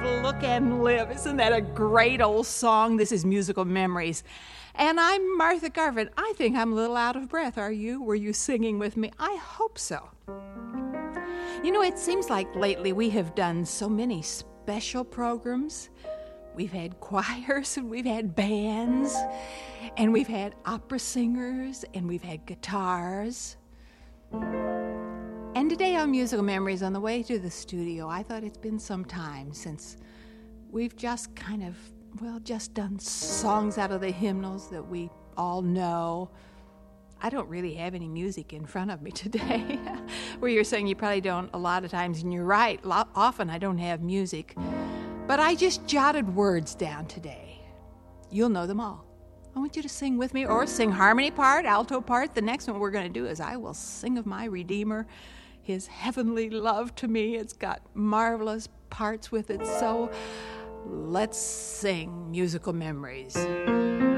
of Look and Live. Isn't that a great old song? This is Musical Memories. And I'm Martha Garvin. I think I'm a little out of breath. Are you? Were you singing with me? I hope so. You know, it seems like lately we have done so many special programs. We've had choirs, and we've had bands, and we've had opera singers, and we've had guitars. And today on Musical Memories, on the way to the studio, I thought it's been some time since we've just kind of, just done songs out of the hymnals that we all know. I don't really have any music in front of me today. Where you're saying you probably don't a lot of times, and you're right. Often I don't have music. But I just jotted words down today. You'll know them all. I want you to sing with me, or sing harmony part, alto part. The next one we're going to do is I Will Sing of My Redeemer, His Heavenly Love to Me. It's got marvelous parts with it. So let's sing Musical Memories.